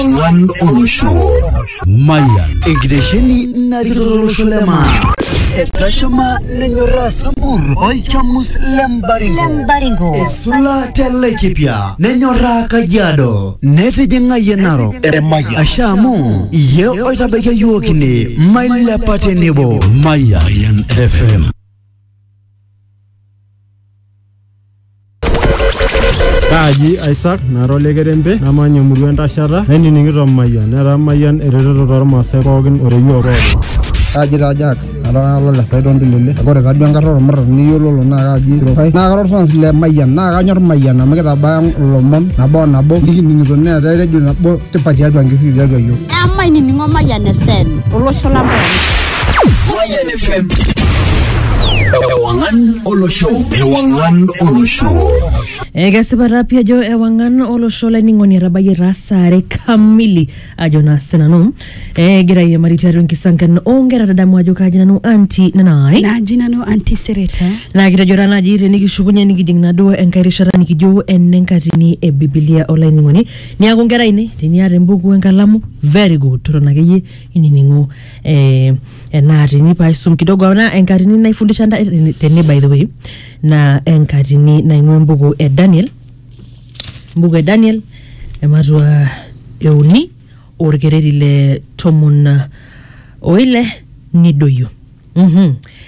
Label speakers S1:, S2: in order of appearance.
S1: One Olosho Mayan Igdesheni Naritolosholema Etashama Nenyora Sambur Olchamus Lembaringo Esula Telekipia Nenyora Kajiado Nete Jenga Yenaro Maya Ashamu Ye Oitabeke Yuokini Maila Patenebo Mayan FM
S2: Kaji Isaac Narole Gerembe Namanyo Muruenda Shara Neni Ningiro Mayan Nera Mayan Eredo Maserogan or Yoro
S3: Kaji Rajak Arala Saidon Lille Agora Radangaro Mar Niolo Nagaji Nagaro Fans Le Mayan Naganor Mayan Amega Bang Lomon Nabon Nabo Ningina Nabo Tepatia and give you
S4: Am I in Mayan Sen Oloshola
S1: Mayan FM Ewangan Olosho
S5: Egasibara pia jo Ewangan Olosho la ningoni rabaye rasare kamili ajona senano gira ye maritaru nkisankan ongera dadamu ajo kajina no anti nanai
S6: na jina no anti sereta
S5: na gira jora na jite nikishukunya nikidingna do enkairishara nikijo enenkatini e Biblia online ningoni ni agongera ine tiniare mbugu enkalamu very good turonageye ininingo na tini pa isum kidogo na enkatini naifundisha tene by the way na enkatini na mbugu Daniel mbugu Daniel ematwa euni orgereri le tomon oile nidoyo